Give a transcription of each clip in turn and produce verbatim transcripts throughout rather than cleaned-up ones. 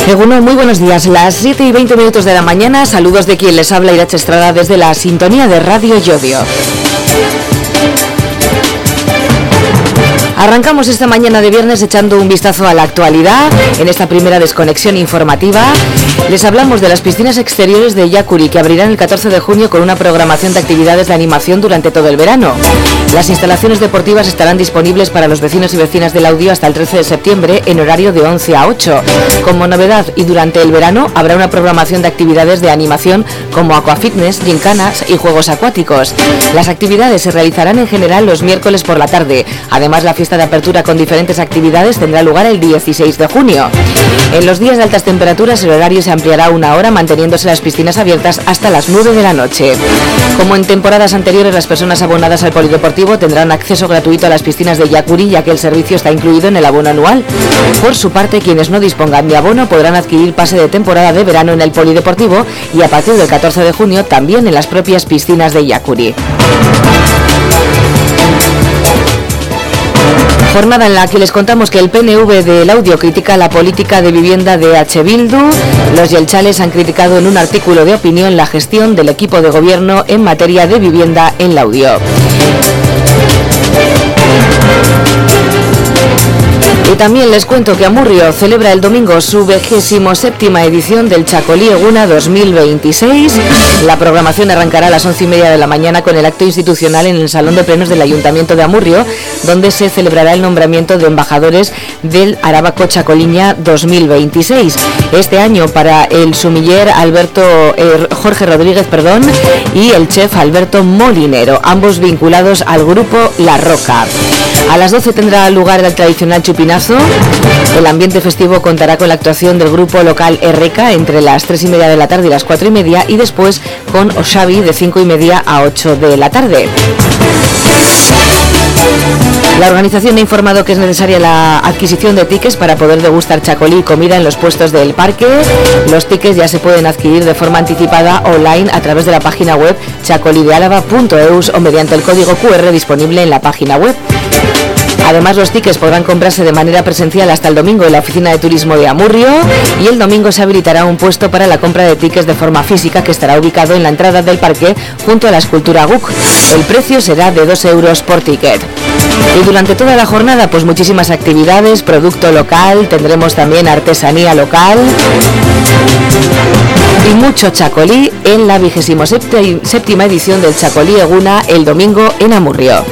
Egunon, muy buenos días. Las siete y veinte minutos de la mañana. Saludos de quien les habla, Irache Estrada, desde la sintonía de Radio Llodio. Arrancamos esta mañana de viernes echando un vistazo a la actualidad. En esta primera desconexión informativa les hablamos de las piscinas exteriores de Yacuri, que abrirán el catorce de junio con una programación de actividades de animación durante todo el verano. Las instalaciones deportivas estarán disponibles para los vecinos y vecinas del Laudio hasta el trece de septiembre en horario de once a ocho. Como novedad, y durante el verano habrá una programación de actividades de animación como aquafitness, gincanas y juegos acuáticos. Las actividades se realizarán en general los miércoles por la tarde. Además, la fiesta de apertura con diferentes actividades tendrá lugar el dieciséis de junio. En los días de altas temperaturas el horario se ampliará una hora, manteniéndose las piscinas abiertas hasta las nueve de la noche. Como en temporadas anteriores, las personas abonadas al polideportivo tendrán acceso gratuito a las piscinas de Yacuri, ya que el servicio está incluido en el abono anual. Por su parte, quienes no dispongan de abono podrán adquirir pase de temporada de verano en el polideportivo y a partir del catorce de junio también en las propias piscinas de Yacuri. Jornada en la que les contamos que el P N V de Laudio critica la política de vivienda de H. Bildu. Los yelchales han criticado en un artículo de opinión la gestión del equipo de gobierno en materia de vivienda en Laudio. Y también les cuento que Amurrio celebra el domingo su vigésimo séptima edición del Txakoli Eguna dos mil veintiséis. La programación arrancará a las once y media de la mañana con el acto institucional en el Salón de Plenos del Ayuntamiento de Amurrio, donde se celebrará el nombramiento de embajadores del Arabako Txakoliña dos mil veintiséis. Este año para el sumiller Alberto eh, Jorge Rodríguez, perdón, y el chef Alberto Molinero, ambos vinculados al grupo La Roca. A las doce tendrá lugar el tradicional chupinazo. El ambiente festivo contará con la actuación del grupo local R K entre las tres y media de la tarde y las cuatro y media, y después con Oshabi de cinco y media a ocho de la tarde. La organización ha informado que es necesaria la adquisición de tickets para poder degustar txakoli y comida en los puestos del parque. Los tickets ya se pueden adquirir de forma anticipada online a través de la página web txakolidealava punto eus o mediante el código Q R disponible en la página web. Además, los tickets podrán comprarse de manera presencial hasta el domingo en la oficina de turismo de Amurrio, y el domingo se habilitará un puesto para la compra de tickets de forma física que estará ubicado en la entrada del parque junto a la escultura Guk. El precio será de dos euros por ticket. Y durante toda la jornada, pues muchísimas actividades, producto local, tendremos también artesanía local y mucho txakoli en la vigésimo séptima edición del Txakoli Eguna el domingo en Amurrio.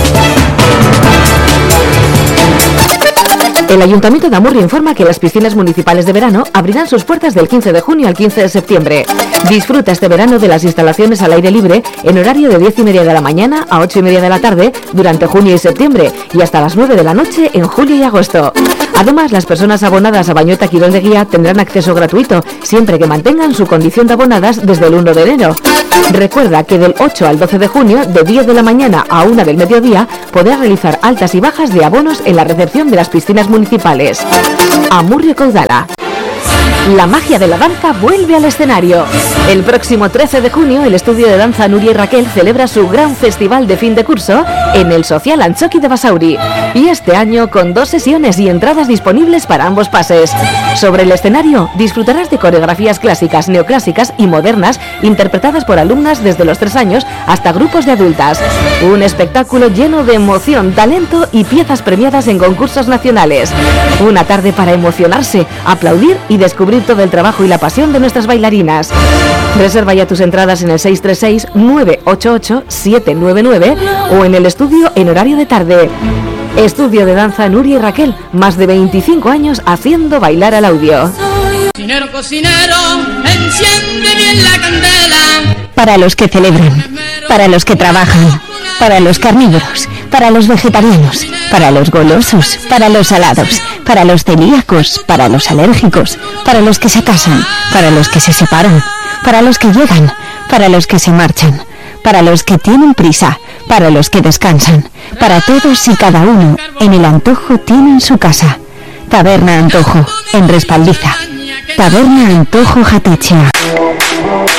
El Ayuntamiento de Amurrio informa que las piscinas municipales de verano abrirán sus puertas del quince de junio al quince de septiembre. Disfruta este verano de las instalaciones al aire libre en horario de diez y media de la mañana a ocho y media de la tarde durante junio y septiembre, y hasta las nueve de la noche en julio y agosto. Además, las personas abonadas a Bañota Quirón de Guía tendrán acceso gratuito, siempre que mantengan su condición de abonadas desde el uno de enero. Recuerda que del ocho al doce de junio, de diez de la mañana a una del mediodía, podrás realizar altas y bajas de abonos en la recepción de las piscinas municipales. Amurrio Caudala. La magia de la danza vuelve al escenario. El próximo trece de junio, el estudio de danza Nuria y Raquel celebra su gran festival de fin de curso en el Social Antzoki de Basauri. Y este año con dos sesiones y entradas disponibles para ambos pases. Sobre el escenario disfrutarás de coreografías clásicas, neoclásicas y modernas interpretadas por alumnas desde los tres años hasta grupos de adultas. Un espectáculo lleno de emoción, talento y piezas premiadas en concursos nacionales. Una tarde para emocionarse, aplaudir y descubrir todo el trabajo y la pasión de nuestras bailarinas. Reserva ya tus entradas en el seis tres seis, nueve ocho ocho, siete nueve nueve o en el estudio en horario de tarde. Estudio de danza Nuria y Raquel, más de veinticinco años haciendo bailar al audio. Cocinero, cocinero, enciende bien la candela. Para los que celebran, para los que trabajan, para los carnívoros, para los vegetarianos, para los golosos, para los salados, para los celíacos, para los alérgicos, para los que se casan, para los que se separan, para los que llegan, para los que se marchan, para los que tienen prisa, para los que descansan, para todos y cada uno, en el Antojo tienen su casa. Taberna Antojo, en Respaldiza. Taberna Antojo Jatechea.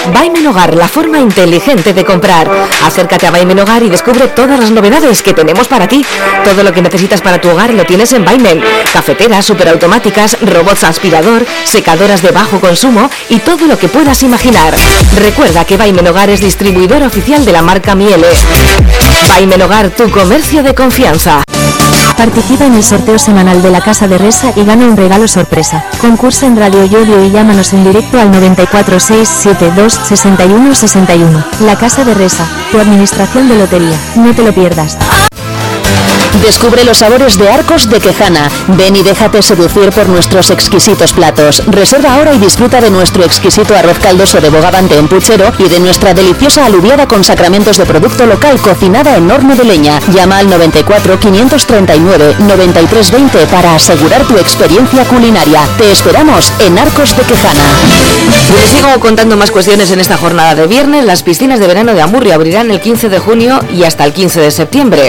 Baimen Hogar, la forma inteligente de comprar. Acércate a Baimen Hogar y descubre todas las novedades que tenemos para ti. Todo lo que necesitas para tu hogar lo tienes en Baimen. Cafeteras superautomáticas, robots aspirador, secadoras de bajo consumo y todo lo que puedas imaginar. Recuerda que Baimen Hogar es distribuidor oficial de la marca Miele. Baimen Hogar, tu comercio de confianza. Participa en el sorteo semanal de la Casa de Resa y gana un regalo sorpresa. Concursa en Radio Yodio y llámanos en directo al noventa y cuatro seis setenta y dos sesenta y uno sesenta y uno. La Casa de Resa, tu administración de lotería. No te lo pierdas. Descubre los sabores de Arcos de Quejana. Ven y déjate seducir por nuestros exquisitos platos. Reserva ahora y disfruta de nuestro exquisito arroz caldoso de bogavante en puchero y de nuestra deliciosa alubiada con sacramentos de producto local cocinada en horno de leña. Llama al noventa y cuatro quinientos treinta y nueve noventa y tres veinte para asegurar tu experiencia culinaria. Te esperamos en Arcos de Quejana. Les sigo contando más cuestiones en esta jornada de viernes. Las piscinas de verano de Amurrio abrirán el quince de junio y hasta el quince de septiembre.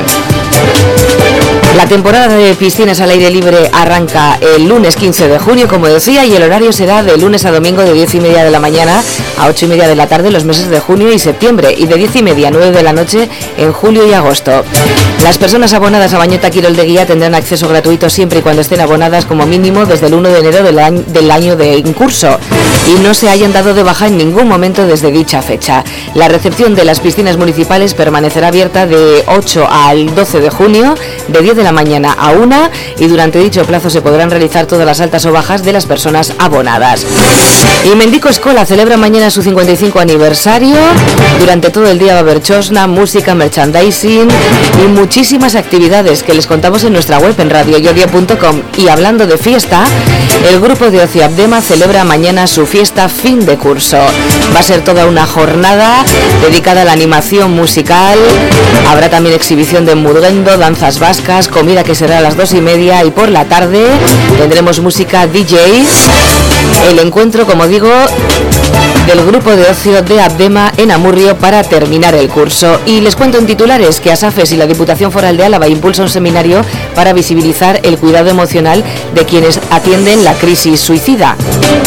La temporada de piscinas al aire libre arranca el lunes quince de junio, como decía, y el horario será de lunes a domingo de diez y media de la mañana a ocho y media de la tarde los meses de junio y septiembre, y de diez y media a nueve de la noche en julio y agosto. Las personas abonadas a Bañeta Quirol de Guía tendrán acceso gratuito siempre y cuando estén abonadas como mínimo desde el uno de enero del año, del año de en curso y no se hayan dado de baja en ningún momento desde dicha fecha. La recepción de las piscinas municipales permanecerá abierta de ocho al doce de junio, de diez de la mañana a una, y durante dicho plazo se podrán realizar todas las altas o bajas de las personas abonadas. Y Mendico Escola celebra mañana su cincuenta y cinco aniversario. Durante todo el día va a haber chosna, música, merchandising y muchísimas actividades que les contamos en nuestra web en radio yodio punto com. Y hablando de fiesta, el grupo de ocio Abdema celebra mañana su fiesta fin de curso. Va a ser toda una jornada dedicada a la animación musical. Habrá también exhibición de murguendo, danzas vascas, comida que será a las dos y media, y por la tarde tendremos música, D Js, el encuentro, como digo, del grupo de ocio de Abdema en Amurrio para terminar el curso. Y les cuento en titulares que ASAFES y la Diputación Foral de Álava impulsa un seminario para visibilizar el cuidado emocional de quienes atienden la crisis suicida.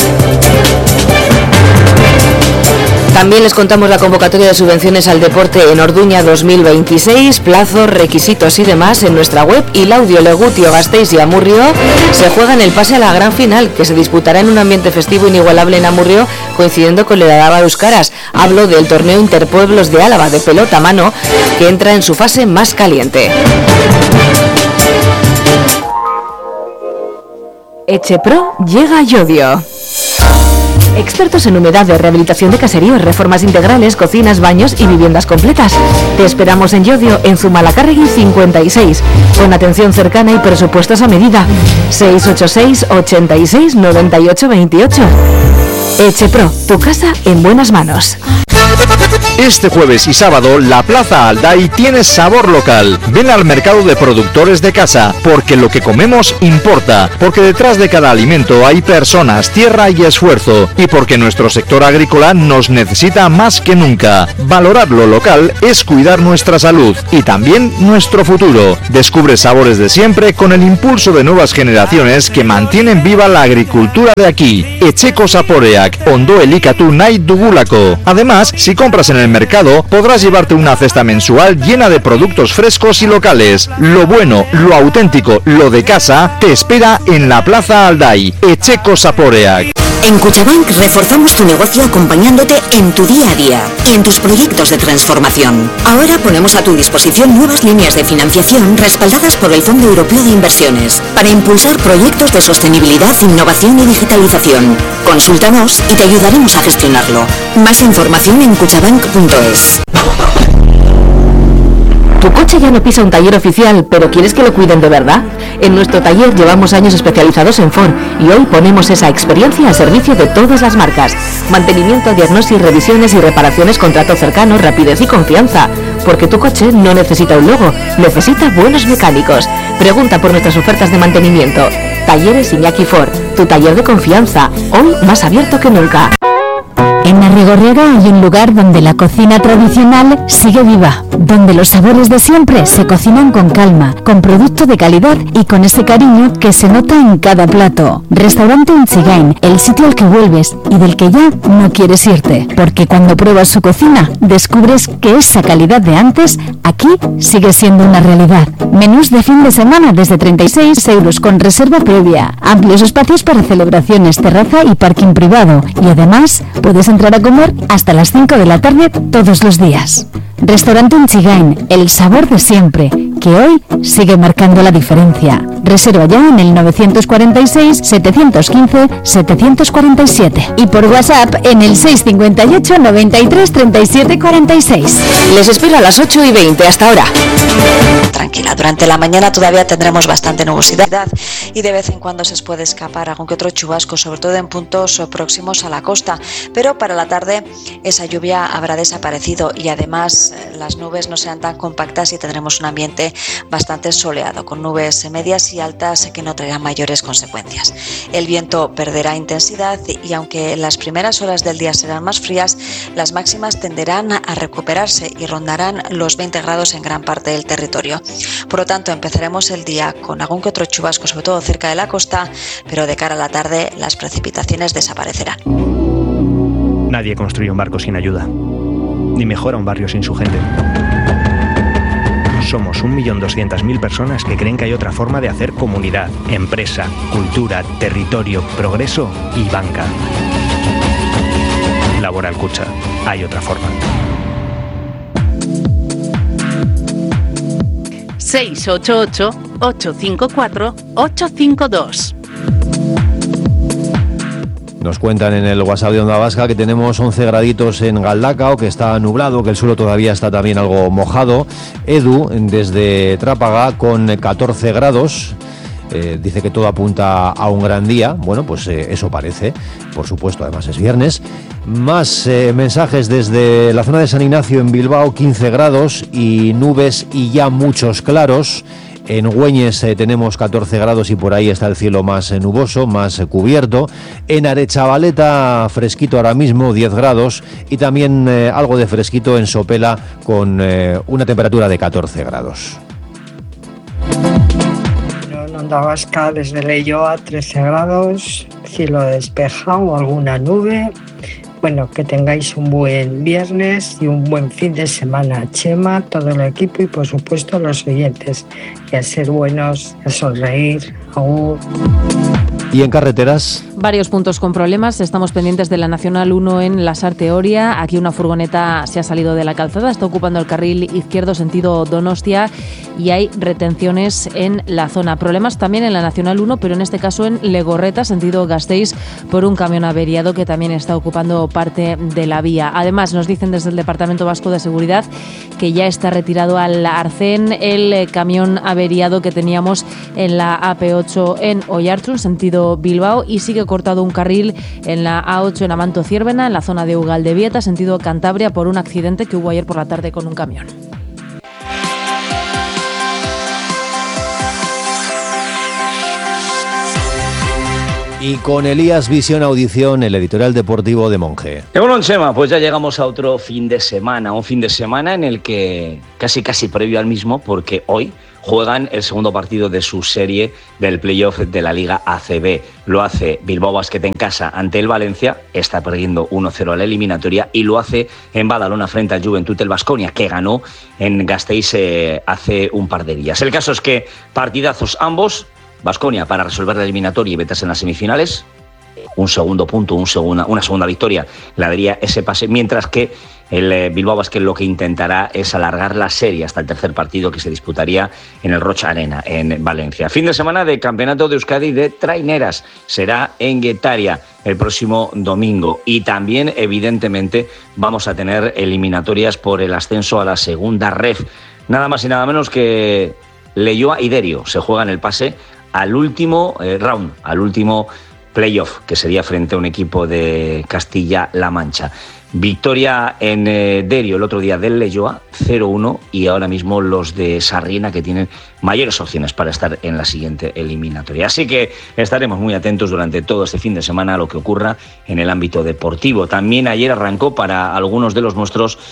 También les contamos la convocatoria de subvenciones al deporte en Orduña dos mil veintiséis, plazos, requisitos y demás en nuestra web. Y Laudio, Legutio, Gasteiz y Amurrio se juegan el pase a la gran final, que se disputará en un ambiente festivo inigualable en Amurrio, coincidiendo con el Álava Euskaras. Hablo del torneo Interpueblos de Álava de pelota a mano, que entra en su fase más caliente. Echepro llega a Llodio. Expertos en humedades, rehabilitación de caseríos, reformas integrales, cocinas, baños y viviendas completas. Te esperamos en Llodio, en Zumalacárregui cincuenta y seis, con atención cercana y presupuestos a medida. seis ocho seis, ochenta y seis, noventa y ocho veintiocho. Echepro, tu casa en buenas manos. Este jueves y sábado, la Plaza Alday tiene sabor local. Ven al mercado de productores de casa, porque lo que comemos importa, porque detrás de cada alimento hay personas, tierra y esfuerzo, y porque nuestro sector agrícola nos necesita más que nunca. Valorar lo local es cuidar nuestra salud y también nuestro futuro. Descubre sabores de siempre con el impulso de nuevas generaciones que mantienen viva la agricultura de aquí. Etxeko Zaporeak, Ondo Elikatu Nahi Dugulako. Además, si compras en el mercado, podrás llevarte una cesta mensual llena de productos frescos y locales. Lo bueno, lo auténtico, lo de casa, te espera en la Plaza Alday. Etxeko Zaporeak. En Kutxabank reforzamos tu negocio acompañándote en tu día a día y en tus proyectos de transformación. Ahora ponemos a tu disposición nuevas líneas de financiación respaldadas por el Fondo Europeo de Inversiones para impulsar proyectos de sostenibilidad, innovación y digitalización. Consúltanos y te ayudaremos a gestionarlo. Más información en kutxabank punto es. ¿Tu coche ya no pisa un taller oficial, pero quieres que lo cuiden de verdad? En nuestro taller llevamos años especializados en Ford y hoy ponemos esa experiencia al servicio de todas las marcas. Mantenimiento, diagnosis, revisiones y reparaciones con trato cercano, rapidez y confianza. Porque tu coche no necesita un logo, necesita buenos mecánicos. Pregunta por nuestras ofertas de mantenimiento. Talleres Iñaki Ford, tu taller de confianza, hoy más abierto que nunca. En Arrigorriaga hay un lugar donde la cocina tradicional sigue viva. donde los sabores de siempre se cocinan con calma, con producto de calidad y con ese cariño que se nota en cada plato. Restaurante Inchigain, el sitio al que vuelves y del que ya no quieres irte, porque cuando pruebas su cocina descubres que esa calidad de antes aquí sigue siendo una realidad. Menús de fin de semana desde treinta y seis euros con reserva previa, amplios espacios para celebraciones, terraza y parking privado, y además puedes entrar a comer hasta las cinco de la tarde todos los días. Restaurante Inchigain, el sabor de siempre, que hoy sigue marcando la diferencia. Reserva ya en el novecientos cuarenta y seis, setecientos quince, setecientos cuarenta y siete y por WhatsApp en el seiscientos cincuenta y ocho, noventa y tres, treinta y siete, cuarenta y seis. Les espero a las ocho y veinte. Hasta ahora. Tranquila, durante la mañana todavía tendremos bastante nubosidad y de vez en cuando se puede escapar algún que otro chubasco, sobre todo en puntos próximos a la costa, pero para la tarde esa lluvia habrá desaparecido y además las nubes no serán tan compactas y tendremos un ambiente bastante soleado, con nubes medias y altas que no traerán mayores consecuencias. El viento perderá intensidad y aunque las primeras horas del día serán más frías, las máximas tenderán a recuperarse y rondarán los veinte grados en gran parte del territorio. Por lo tanto, empezaremos el día con algún que otro chubasco, sobre todo cerca de la costa, pero de cara a la tarde las precipitaciones desaparecerán. Nadie construye un barco sin ayuda, ni mejora un barrio sin su gente. Somos un millón doscientas mil personas que creen que hay otra forma de hacer comunidad, empresa, cultura, territorio, progreso y banca. Laboral Kutxa. Hay otra forma. seis ocho ocho, ocho cinco cuatro, ocho cinco dos. Nos cuentan en el WhatsApp de Onda Vasca que tenemos once graditos en Galdacao, que está nublado, que el suelo todavía está también algo mojado. Edu, desde Trápaga, con catorce grados. Eh, dice que todo apunta a un gran día. Bueno, pues eh, eso parece, por supuesto, además es viernes. Más eh, mensajes desde la zona de San Ignacio en Bilbao, quince grados y nubes y ya muchos claros. En Güeñes eh, tenemos catorce grados y por ahí está el cielo más eh, nuboso, más eh, cubierto. En Arechavaleta, fresquito ahora mismo, diez grados. Y también eh, algo de fresquito en Sopela con eh, una temperatura de catorce grados. En Onda Vasca, desde Leioa, trece grados, cielo despejado, alguna nube. Bueno, que tengáis un buen viernes y un buen fin de semana. Chema, todo el equipo y por supuesto los oyentes. Y a ser buenos, a sonreír, aún. ¿Y en carreteras? Varios puntos con problemas. Estamos pendientes de la Nacional uno en la Sarteoria. Aquí una furgoneta se ha salido de la calzada, está ocupando el carril izquierdo sentido Donostia y hay retenciones en la zona. Problemas también en la Nacional uno, pero en este caso en Legorreta, sentido Gasteiz, por un camión averiado que también está ocupando parte de la vía. Además, nos dicen desde el Departamento Vasco de Seguridad que ya está retirado al Arcén el camión averiado que teníamos en la A P ocho en Oiartzun, sentido Bilbao, y sigue cortado un carril en la A ocho en Amanto-Ziérbena, en la zona de Ugaldebieta, sentido Cantabria, por un accidente que hubo ayer por la tarde con un camión. Y con Elías Visión Audición, el editorial deportivo de Monge. Bueno, Chema, pues ya llegamos a otro fin de semana, un fin de semana en el que casi casi previo al mismo, porque hoy juegan el segundo partido de su serie del playoff de la Liga A C B. Lo hace Bilbao Basket en casa ante el Valencia, está perdiendo uno cero a la eliminatoria, y lo hace en Badalona frente al Juventud del Baskonia, que ganó en Gasteiz eh, hace un par de días. El caso es que partidazos ambos. Baskonia para resolver la eliminatoria y meterse en las semifinales. Un segundo punto, un segunda, una segunda victoria le daría ese pase, mientras que el eh, Bilbao Basket lo que intentará es alargar la serie hasta el tercer partido, que se disputaría en el Rocha Arena, en Valencia. Fin de semana de Campeonato de Euskadi de Traineras. Será en Guetaria el próximo domingo. Y también, evidentemente, vamos a tener eliminatorias por el ascenso a la segunda ref. Nada más y nada menos que Leioa y Derio se juegan el pase al último eh, round, al último playoff, que sería frente a un equipo de Castilla-La Mancha. Victoria en eh, Derio el otro día del Leioa, cero uno, y ahora mismo los de Sarriena, que tienen mayores opciones para estar en la siguiente eliminatoria. Así que estaremos muy atentos durante todo este fin de semana a lo que ocurra en el ámbito deportivo. También ayer arrancó para algunos de los nuestros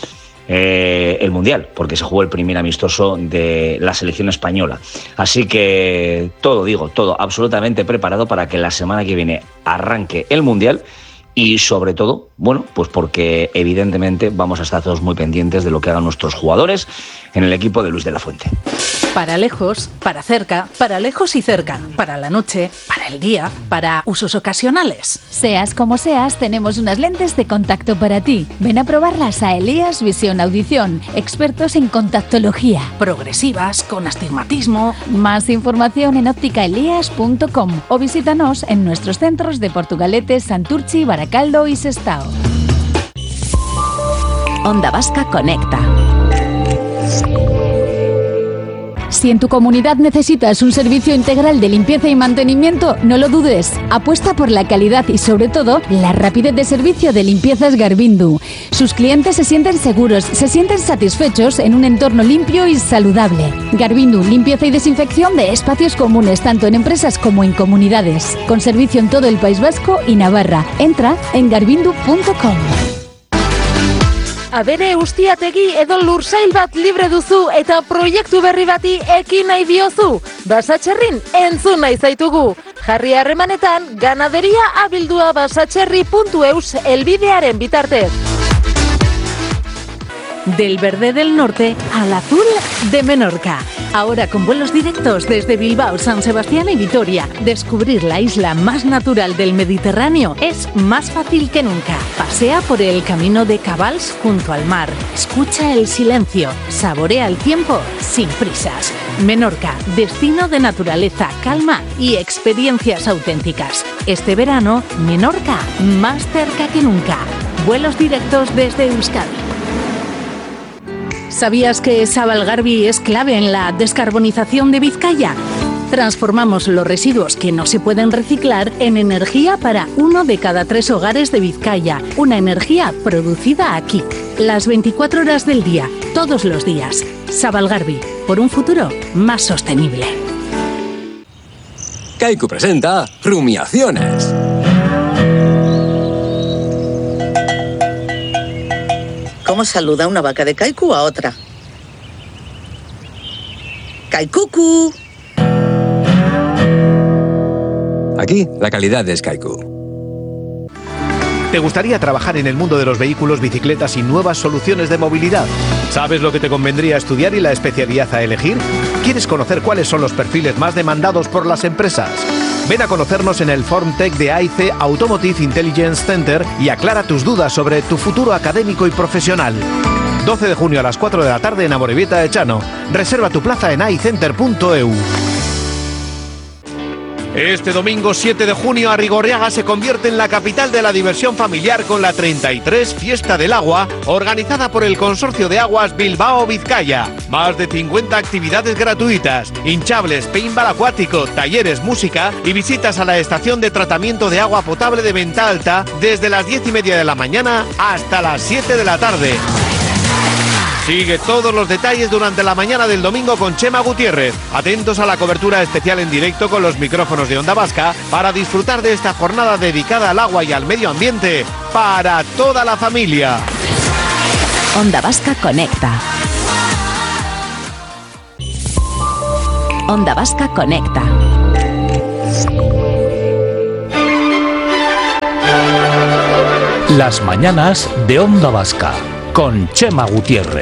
eh, el Mundial, porque se jugó el primer amistoso de la selección española. Así que todo, digo, todo absolutamente preparado para que la semana que viene arranque el Mundial. Y sobre todo, bueno, pues porque evidentemente vamos a estar todos muy pendientes de lo que hagan nuestros jugadores en el equipo de Luis de la Fuente. Para lejos, para cerca, para lejos y cerca, para la noche, para el día, para usos ocasionales. Seas como seas, tenemos unas lentes de contacto para ti. Ven a probarlas a Elías Visión Audición, expertos en contactología. Progresivas, con astigmatismo. Más información en óptica elías punto com o visítanos en nuestros centros de Portugalete, Santurchi, Baracaldo y Sestao. Onda Vasca Conecta. Si en tu comunidad necesitas un servicio integral de limpieza y mantenimiento, no lo dudes. Apuesta por la calidad y, sobre todo, la rapidez de servicio de Limpiezas Garbindu. Sus clientes se sienten seguros, se sienten satisfechos en un entorno limpio y saludable. Garbindu, limpieza y desinfección de espacios comunes, tanto en empresas como en comunidades. Con servicio en todo el País Vasco y Navarra. Entra en garbindu punto com. Abere ustiategi edo lursail bat libre duzu eta proiektu berri bati ekin nahi diozu. Basatxerrin entzun nahi zaitugu. Jarri harremanetan ganaderia abildua basatxerri puntu eus elbidearen bitartez. Del verde del norte al azul de Menorca. Ahora con vuelos directos desde Bilbao, San Sebastián y Vitoria. Descubrir la isla más natural del Mediterráneo es más fácil que nunca. Pasea por el camino de Cabals junto al mar. Escucha el silencio. Saborea el tiempo sin prisas. Menorca, destino de naturaleza, calma y experiencias auténticas. Este verano, Menorca, más cerca que nunca. Vuelos directos desde Euskadi. ¿Sabías que Zabalgarbi es clave en la descarbonización de Vizcaya? Transformamos los residuos que no se pueden reciclar en energía para uno de cada tres hogares de Vizcaya. Una energía producida aquí. Las veinticuatro horas del día, todos los días. Zabalgarbi, por un futuro más sostenible. Kaiku presenta Rumiaciones. ¿Cómo saluda una vaca de Kaiku a otra? ¡Kaikuku! Aquí, la calidad es Kaiku. ¿Te gustaría trabajar en el mundo de los vehículos, bicicletas y nuevas soluciones de movilidad? ¿Sabes lo que te convendría estudiar y la especialidad a elegir? ¿Quieres conocer cuáles son los perfiles más demandados por las empresas? Ven a conocernos en el Formtech de A I C Automotive Intelligence Center y aclara tus dudas sobre tu futuro académico y profesional. doce de junio a las cuatro de la tarde en Amorebieta de Chano. Reserva tu plaza en aicenter punto e u. Este domingo siete de junio Arrigorriaga se convierte en la capital de la diversión familiar con la treinta y tres Fiesta del Agua, organizada por el Consorcio de Aguas Bilbao Vizcaya. Más de cincuenta actividades gratuitas, hinchables, paintball acuático, talleres, música y visitas a la estación de tratamiento de agua potable de Venta Alta desde las diez y media de la mañana hasta las siete de la tarde. Sigue todos los detalles durante la mañana del domingo con Chema Gutiérrez. Atentos a la cobertura especial en directo con los micrófonos de Onda Vasca para disfrutar de esta jornada dedicada al agua y al medio ambiente para toda la familia. Onda Vasca Conecta. Onda Vasca Conecta. Las mañanas de Onda Vasca con Chema Gutiérrez.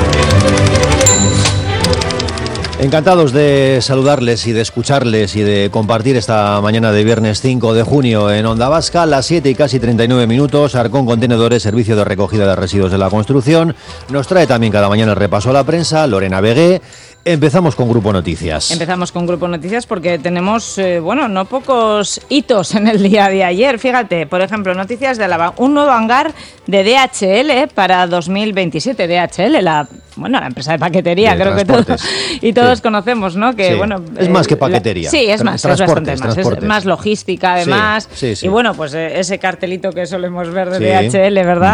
Encantados de saludarles y de escucharles y de compartir esta mañana de viernes cinco de junio en Onda Vasca, las siete y casi treinta y nueve minutos. Arcón Contenedores, servicio de recogida de residuos de la construcción, nos trae también cada mañana el repaso a la prensa. Lorena Vegué. Empezamos con Grupo Noticias. Empezamos con Grupo Noticias porque tenemos, eh, bueno, no pocos hitos en el día de ayer. Fíjate, por ejemplo, noticias de la, un nuevo hangar de D H L para dos mil veintisiete. D H L, la, bueno, la empresa de paquetería, de creo que todos y todos sí. conocemos, ¿no? Que sí. bueno, es eh, más que paquetería. La, sí, es más, es bastante más, es más logística además. Sí, sí, sí. Y bueno, pues eh, ese cartelito que solemos ver de sí. D H L, ¿verdad? Mm.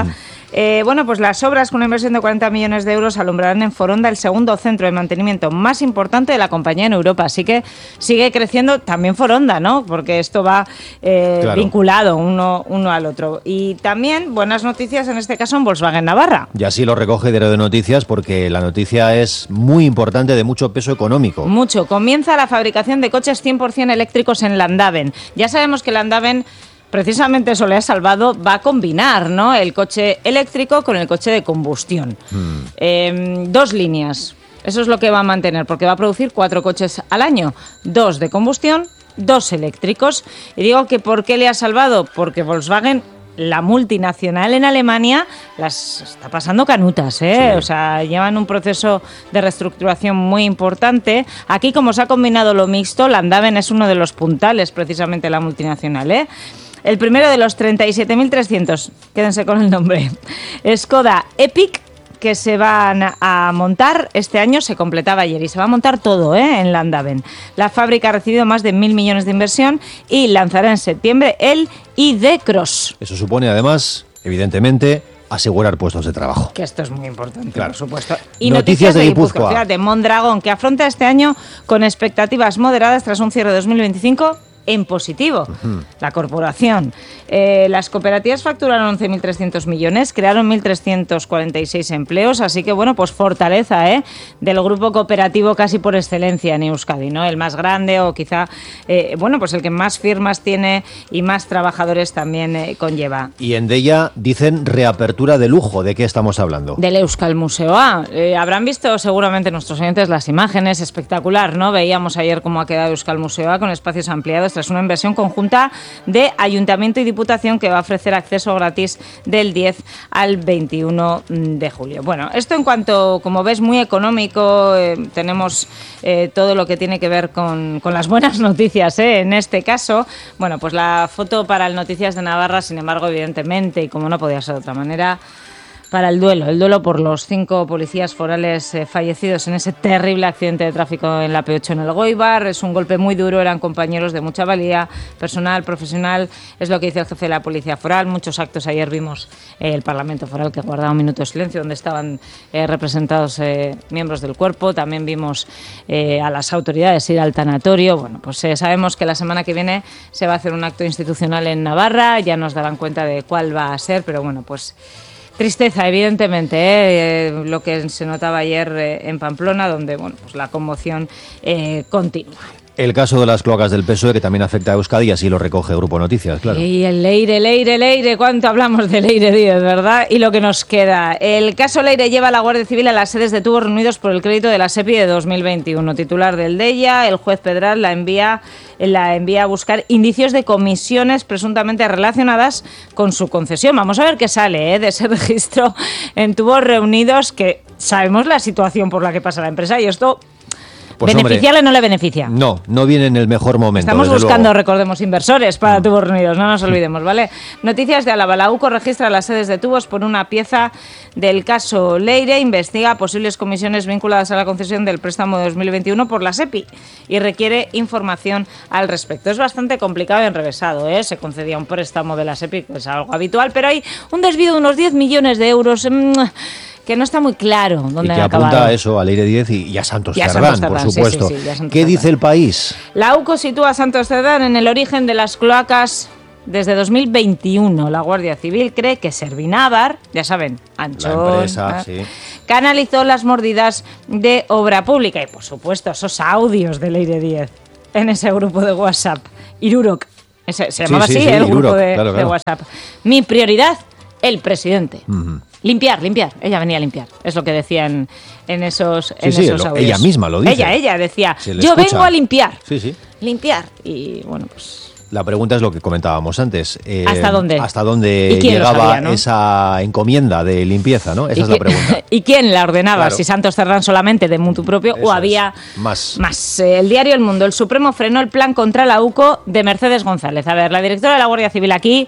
Eh, bueno, pues las obras con una inversión de cuarenta millones de euros alumbrarán en Foronda el segundo centro de mantenimiento más importante de la compañía en Europa. Así que sigue creciendo también Foronda, ¿no? Porque esto va eh, claro. vinculado uno, uno al otro. Y también buenas noticias en este caso en Volkswagen Navarra. Y así lo recoge Diario de Noticias porque la noticia es muy importante, de mucho peso económico. Mucho. Comienza la fabricación de coches cien por ciento eléctricos en Landaven. Ya sabemos que Landaven, precisamente eso le ha salvado, va a combinar, ¿no?, el coche eléctrico con el coche de combustión. Mm. Eh, dos líneas, eso es lo que va a mantener, porque va a producir cuatro coches al año, dos de combustión, dos eléctricos. Y digo que ¿por qué le ha salvado? Porque Volkswagen, la multinacional en Alemania, las está pasando canutas, ¿eh? Sí. O sea, llevan un proceso de reestructuración muy importante. Aquí, como se ha combinado lo mixto, Landaven es uno de los puntales, precisamente, la multinacional, ¿eh? El primero de los treinta y siete mil trescientos, quédense con el nombre, Skoda Epic, que se van a montar este año, se completaba ayer y se va a montar todo, ¿eh?, en Landaven. La fábrica ha recibido más de mil millones de inversión y lanzará en septiembre el I D Cross. Eso supone, además, evidentemente, asegurar puestos de trabajo. Que esto es muy importante, claro, por supuesto. Y noticias, noticias de Guipúzcoa. Fíjate, Mondragón, que afronta este año con expectativas moderadas tras un cierre de dos mil veinticinco en positivo. Uh-huh. La corporación. Eh, las cooperativas facturaron once mil trescientos millones, crearon mil trescientos cuarenta y seis empleos, así que, bueno, pues fortaleza, ¿eh?, del grupo cooperativo casi por excelencia en Euskadi, ¿no? El más grande o quizá, eh, bueno, pues el que más firmas tiene y más trabajadores también eh, conlleva. Y en Deia dicen reapertura de lujo. ¿De qué estamos hablando? Del Euskal Museoa. Eh, habrán visto seguramente nuestros oyentes las imágenes, espectacular, ¿no? Veíamos ayer cómo ha quedado Euskal Museoa con espacios ampliados tras una inversión conjunta de Ayuntamiento y Diputación que va a ofrecer acceso gratis del diez al veintiuno de julio. Bueno, esto en cuanto, como ves, muy económico. Eh, tenemos eh, todo lo que tiene que ver con, con las buenas noticias, ¿eh? En este caso, bueno, pues la foto para el Noticias de Navarra, sin embargo, evidentemente, y como no podía ser de otra manera, para el duelo, el duelo por los cinco policías forales eh, fallecidos en ese terrible accidente de tráfico en la P ocho en el Goibar. Es un golpe muy duro, eran compañeros de mucha valía, personal, profesional, es lo que dice el jefe de la Policía Foral. Muchos actos, ayer vimos eh, el Parlamento Foral que guardaba un minuto de silencio donde estaban eh, representados eh, miembros del cuerpo. También vimos eh, a las autoridades ir al tanatorio. Bueno, pues eh, sabemos que la semana que viene se va a hacer un acto institucional en Navarra, ya nos darán cuenta de cuál va a ser, pero bueno, pues tristeza, evidentemente, ¿eh? Eh, lo que se notaba ayer eh, en Pamplona, donde, bueno, pues la conmoción eh, continúa. El caso de las cloacas del P S O E, que también afecta a Euskadi, y así lo recoge Grupo Noticias, claro. Y el Leire, Leire, Leire, cuánto hablamos de Leire Díez, ¿verdad? Y lo que nos queda. El caso Leire lleva a la Guardia Civil a las sedes de tubos reunidos por el crédito de la SEPI de dos mil veintiuno. Titular del Deia, el juez Pedral la envía, la envía a buscar indicios de comisiones presuntamente relacionadas con su concesión. Vamos a ver qué sale, ¿eh?, de ese registro en tubos reunidos, que sabemos la situación por la que pasa la empresa y esto... Pues, ¿beneficiarle o no le beneficia? No, no viene en el mejor momento. Estamos buscando, luego, recordemos, inversores para mm. tubos reunidos, no nos olvidemos, ¿vale? Noticias de Álava. La UCO registra las sedes de tubos por una pieza del caso Leire, investiga posibles comisiones vinculadas a la concesión del préstamo de dos mil veintiuno por la SEPI y requiere información al respecto. Es bastante complicado y enrevesado, ¿eh? Se concedía un préstamo de la SEPI, que es algo habitual, pero hay un desvío de unos diez millones de euros... Mmm, que no está muy claro dónde y que han acabado. Apunta a eso, a Leire Díez y, y a Santos y a Cerdán, Santos por supuesto. Sí, sí, sí, ¿Qué dice el País? La UCO sitúa a Santos Cerdán en el origen de las cloacas desde dos mil veintiuno. La Guardia Civil cree que Servinávar, ya saben, Anchón, la empresa, ¿eh? Sí, canalizó las mordidas de obra pública. Y por supuesto, esos audios de Leire Díez en ese grupo de WhatsApp. Irurok, ese, se llamaba sí, sí, así, sí, el Irurok, grupo de, claro, claro. de WhatsApp. Mi prioridad, el presidente. Uh-huh. Limpiar, limpiar. Ella venía a limpiar. Es lo que decía en, en esos, en sí, sí, esos lo, audios. Ella misma lo dice. Ella, ella decía, yo escucha. vengo a limpiar. Sí, sí. Limpiar. Y bueno, pues... La pregunta es lo que comentábamos antes. Eh, ¿Hasta dónde? ¿Hasta dónde llegaba sabía, ¿no? esa encomienda de limpieza, ¿no? Esa es la pregunta. ¿Y quién la ordenaba? Claro. Si Santos Cerdán solamente de mutuo propio Eso o había es. más. más. Eh, el diario El Mundo. El Supremo frenó el plan contra la UCO de Mercedes González. A ver, la directora de la Guardia Civil aquí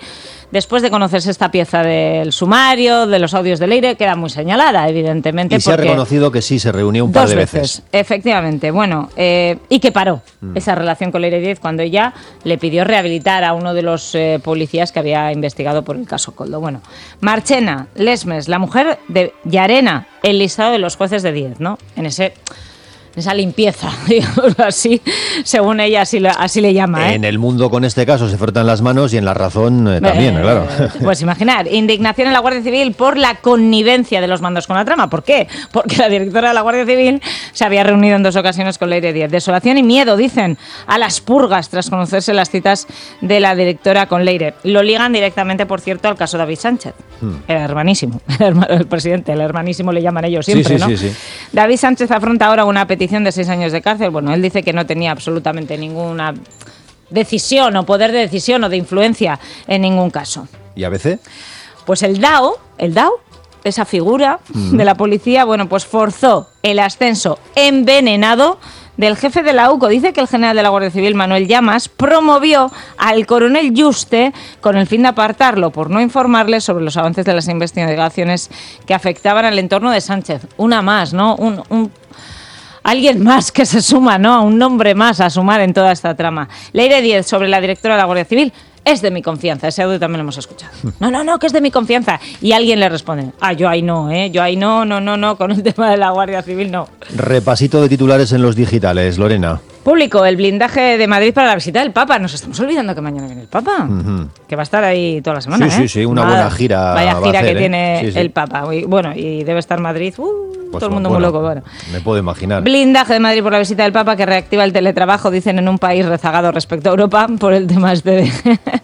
después de conocerse esta pieza del sumario, de los audios de Leire, queda muy señalada, evidentemente. Y se ha reconocido que sí, se reunió un par de veces. veces. Efectivamente, bueno, eh, y que paró mm. esa relación con Leire Díez cuando ella le pidió rehabilitar a uno de los eh, policías que había investigado por el caso Koldo. Bueno, Marchena Lesmes, la mujer de Llarena, el listado de los jueces de Díez, ¿no? En ese... esa limpieza, digamos así, según ella así, así le llama. ¿eh? En el mundo con este caso se frotan las manos y en la razón eh, también, eh, claro. Pues imaginar, indignación en la Guardia Civil por la connivencia de los mandos con la trama. ¿Por qué? Porque la directora de la Guardia Civil se había reunido en dos ocasiones con Leire Díez. Desolación y miedo, dicen, a las purgas tras conocerse las citas de la directora con Leire. Lo ligan directamente, por cierto, al caso David Sánchez. Hmm. El hermanísimo, el, hermano, el presidente, el hermanísimo le llaman ellos siempre, sí, sí, ¿no? Sí, sí. David Sánchez afronta ahora una petición de seis años de cárcel. Bueno, él dice que no tenía absolutamente ninguna decisión o poder de decisión o de influencia en ningún caso. ¿Y a veces? Pues el D A O, el D A O, esa figura mm. de la policía, bueno, pues forzó el ascenso envenenado del jefe de la U C O. Dice que el general de la Guardia Civil, Manuel Llamas, promovió al coronel Yuste con el fin de apartarlo por no informarle sobre los avances de las investigaciones que afectaban al entorno de Sánchez. Una más, ¿no? Un... un Alguien más que se suma, ¿no? Un nombre más a sumar en toda esta trama. Leire Díez sobre la directora de la Guardia Civil. Es de mi confianza, ese audio también lo hemos escuchado. No, no, no, que es de mi confianza. Y alguien le responde, ah, yo ahí no, ¿eh? Yo ahí no, no, no, no, con el tema de la Guardia Civil no. Repasito de titulares en los digitales, Lorena. Público, el blindaje de Madrid para la visita del Papa. Nos estamos olvidando que mañana viene el Papa, uh-huh. que va a estar ahí toda la semana, Sí, ¿eh? sí, sí, una va, buena gira. Vaya gira a hacer, que ¿eh? tiene sí, sí. el Papa. Bueno, y debe estar Madrid, uh, pues todo el mundo bueno, muy loco. Bueno. Me puedo imaginar. Blindaje de Madrid por la visita del Papa que reactiva el teletrabajo, dicen, en un país rezagado respecto a Europa por el tema este de,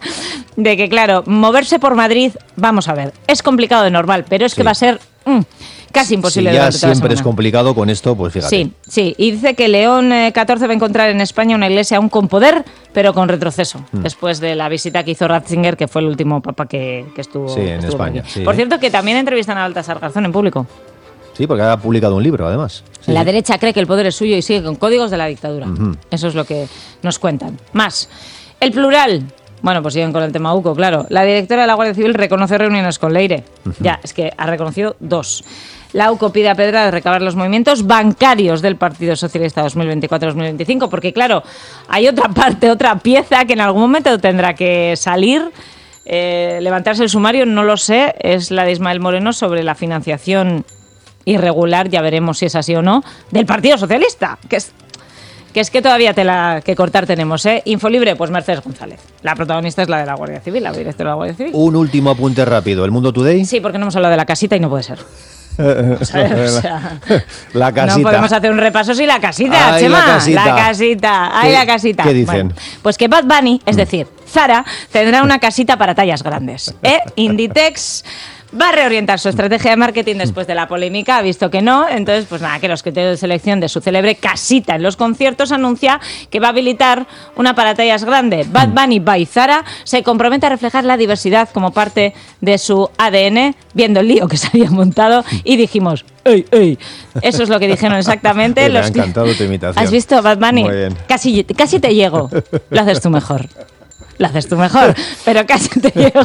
de que, claro, moverse por Madrid, vamos a ver, es complicado de normal, pero es que sí. va a ser... Mm, casi imposible. Si ya siempre es complicado con esto, pues fíjate. Sí, sí. Y dice que León catorce va a encontrar en España una iglesia aún con poder, pero con retroceso, mm. después de la visita que hizo Ratzinger, que fue el último papa que, que estuvo, sí, en estuvo España. Sí. Por cierto, que también entrevistan a Baltasar Garzón en público. Sí, porque ha publicado un libro, además. Sí, la sí. derecha cree que el poder es suyo y sigue con códigos de la dictadura. Uh-huh. Eso es lo que nos cuentan. Más. El plural. Bueno, pues siguen con el tema U C O, claro. La directora de la Guardia Civil reconoce reuniones con Leire. Uh-huh. Ya, es que ha reconocido dos. La U C O pide a Pedra recabar los movimientos bancarios del Partido Socialista dos mil veinticuatro dos mil veinticinco, porque claro, hay otra parte, otra pieza que en algún momento tendrá que salir, eh, levantarse el sumario, no lo sé, es la de Ismael Moreno sobre la financiación irregular, ya veremos si es así o no, del Partido Socialista, que es... Que es que todavía tela que cortar tenemos, ¿eh? Infolibre, pues Mercedes González. La protagonista es la de la Guardia Civil, la directora de la Guardia Civil. Un último apunte rápido. ¿El Mundo Today? Sí, porque no hemos hablado de la casita y no puede ser. O sea, la casita. No podemos hacer un repaso sin la casita, Ay, Chema. La casita. La casita. Ay, ¿Qué, la casita. ¿Qué dicen? Bueno, pues que Bad Bunny, es decir, Zara, tendrá una casita para tallas grandes. ¿eh? Inditex va a reorientar su estrategia de marketing después de la polémica, ha visto que no, entonces pues nada, que los criterios de selección de su célebre casita en los conciertos anuncia que va a habilitar una para tallas grande. Bad Bunny by Zara se compromete a reflejar la diversidad como parte de su A D N, viendo el lío que se había montado y dijimos, ¡ey, ey! Eso es lo que dijeron exactamente. Me los ha encantado tu imitación. ¿Has visto, Bad Bunny? Muy bien. Casi, casi te llego, lo haces tú mejor. Lo haces tú mejor, pero casi te llego.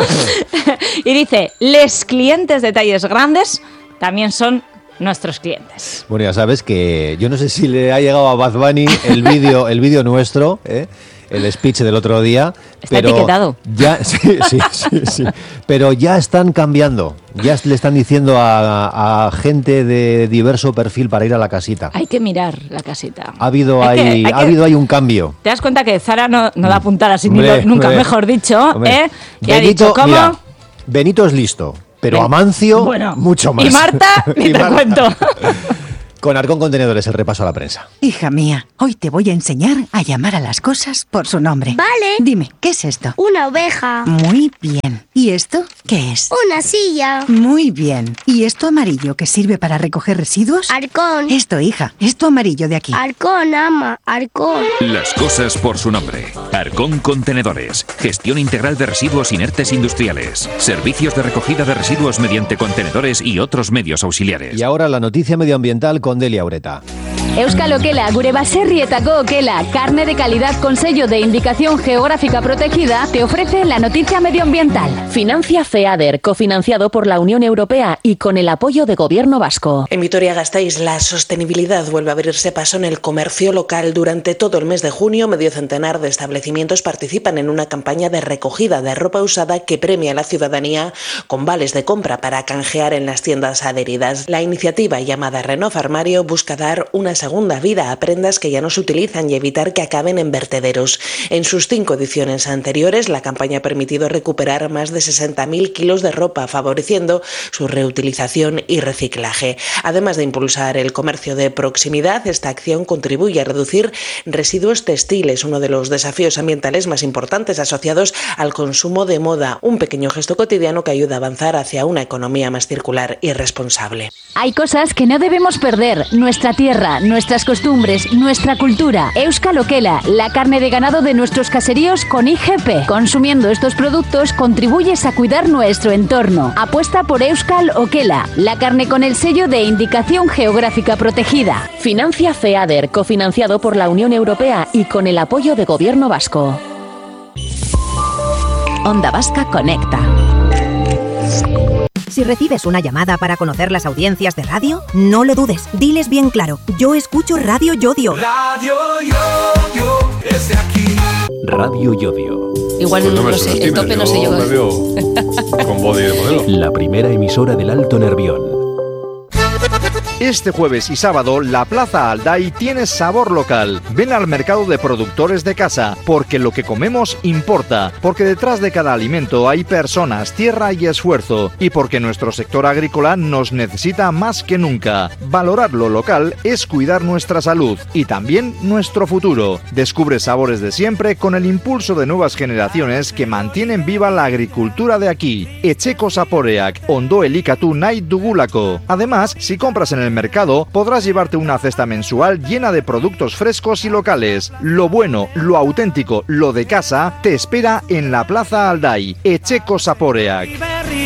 Y dice, les clientes de talles grandes también son nuestros clientes. Bueno, ya sabes que yo no sé si le ha llegado a Bad Bunny el vídeo el vídeo nuestro, ¿eh? El speech del otro día. Está pero etiquetado. Ya, sí, sí, sí, sí. Pero ya están cambiando. Ya le están diciendo a, a gente de diverso perfil para ir a la casita. Hay que mirar la casita. Ha habido hay ahí, que, hay ha que, habido ahí un cambio. Te das cuenta que Zara no, no da puntadas sin Hombre, hilo, nunca hombre, mejor dicho. hombre. ¿eh? Que ha Benito, dicho, ¿cómo? mira, Benito es listo, pero Ben, Amancio bueno, mucho más. Y Marta, ni y te Marta. cuento. Con Arcón Contenedores, el repaso a la prensa. Hija mía, hoy te voy a enseñar a llamar a las cosas por su nombre. Vale. Dime, ¿qué es esto? Una oveja. Muy bien. ¿Y esto qué es? Una silla. Muy bien. ¿Y esto amarillo que sirve para recoger residuos? Arcón. Esto, hija, esto amarillo de aquí. Arcón, ama, Arcón. Las cosas por su nombre. Arcón Contenedores. Gestión integral de residuos inertes industriales. Servicios de recogida de residuos mediante contenedores y otros medios auxiliares. Y ahora la noticia medioambiental con Delia Ureta. Euskal Okela, gure baserrietako okela, carne de calidad con sello de indicación geográfica protegida, te ofrece la noticia medioambiental. Financia FEADER, cofinanciado por la Unión Europea y con el apoyo de Gobierno Vasco. En Vitoria-Gasteiz, la sostenibilidad vuelve a abrirse paso en el comercio local. Durante todo el mes de junio, medio centenar de establecimientos participan en una campaña de recogida de ropa usada que premia a la ciudadanía con vales de compra para canjear en las tiendas adheridas. La iniciativa, llamada Renov Armario, busca dar una segunda vida a prendas que ya no se utilizan y evitar que acaben en vertederos. En sus cinco ediciones anteriores, la campaña ha permitido recuperar más de sesenta mil kilos de ropa, favoreciendo su reutilización y reciclaje. Además de impulsar el comercio de proximidad, esta acción contribuye a reducir residuos textiles, uno de los desafíos ambientales más importantes asociados al consumo de moda, un pequeño gesto cotidiano que ayuda a avanzar hacia una economía más circular y responsable. Hay cosas que no debemos perder: nuestra tierra, nuestras costumbres, nuestra cultura. Euskal Okela, la carne de ganado de nuestros caseríos con I G P. Consumiendo estos productos contribuyes a cuidar nuestro entorno. Apuesta por Euskal Okela, la carne con el sello de indicación geográfica protegida. Financia FEADER, cofinanciado por la Unión Europea y con el apoyo de Gobierno Vasco. Onda Vasca Conecta. Si recibes una llamada para conocer las audiencias de radio, no lo dudes, diles bien claro: yo escucho Radio Yodio. Radio Yodio es de aquí. Radio Yodio. Igual pues no, no sé, el tope no sé yo. Me veo con body de modelo. La primera emisora del Alto Nervión. Este jueves y sábado, la Plaza Alday tiene sabor local. Ven al mercado de productores de casa, porque lo que comemos importa, porque detrás de cada alimento hay personas, tierra y esfuerzo, y porque nuestro sector agrícola nos necesita más que nunca. Valorar lo local es cuidar nuestra salud y también nuestro futuro. Descubre sabores de siempre con el impulso de nuevas generaciones que mantienen viva la agricultura de aquí. Etxeko Zaporeak, ondo elikatu nahi dugulako. Además, si compras en el mercado, podrás llevarte una cesta mensual llena de productos frescos y locales. Lo bueno, lo auténtico, lo de casa, te espera en la Plaza Alday. Etxeko Zaporeak.